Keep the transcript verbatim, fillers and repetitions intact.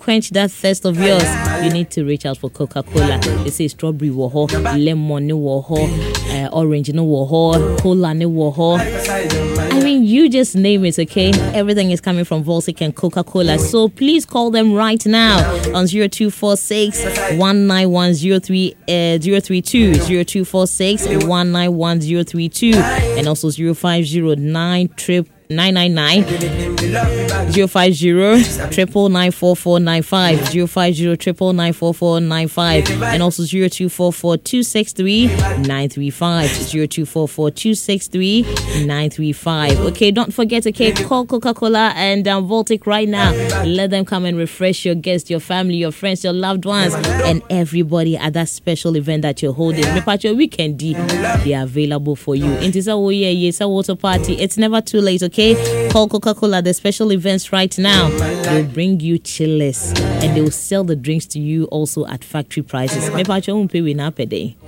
quench that thirst of yours, you need to reach out for Coca-Cola. They say strawberry woho, lemon woho, uh, orange no woho, cola no woho. I mean, you just name it, okay? Everything is coming from Voltic and Coca-Cola. So please call them right now on zero two four six, one nine one zero three two, zero two four six, one nine one zero three two, and also zero five zero nine triple nine nine nine zero five zero triple nine four four nine five zero five zero triple nine four four nine five, and also zero two four four two six three nine three five zero two four four two six three nine three five. Okay, don't forget, okay, call Coca-Cola and um, Voltic right now. Let them come and refresh your guests, your family, your friends, your loved ones, and everybody at that special event that you're holding. Your weekend, they are available for you. It's a water party. It's never too late, okay? Call Coca-Cola, the special events right now. They'll bring you chillers and they will sell the drinks to you also at factory prices. Maybe I won't pay with per day.